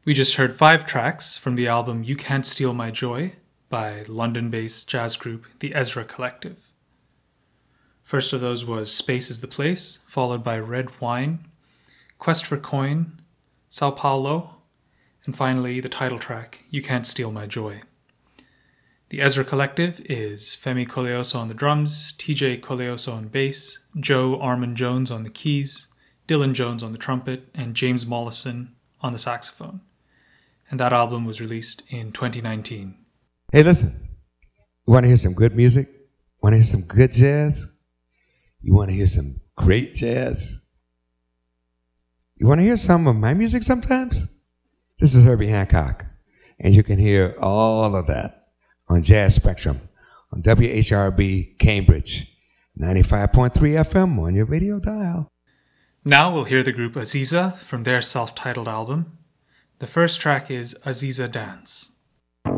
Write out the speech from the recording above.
We just heard 5 tracks from the album You Can't Steal My Joy by London-based jazz group The Ezra Collective. First of those was Space is the Place, followed by Red Wine, Quest for Coin, Sao Paulo, and finally the title track, You Can't Steal My Joy. The Ezra Collective is Femi Koleoso on the drums, TJ Koleoso on bass, Joe Armand Jones on the keys, Dylan Jones on the trumpet, and James Mollison on the saxophone. And that album was released in 2019. Hey, listen, you want to hear some good music? Want to hear some good jazz? You want to hear some great jazz? You want to hear some of my music sometimes? This is Herbie Hancock, and you can hear all of that on Jazz Spectrum on WHRB Cambridge, 95.3 FM on your radio dial. Now we'll hear the group Aziza from their self-titled album. The first track is Aziza Dance.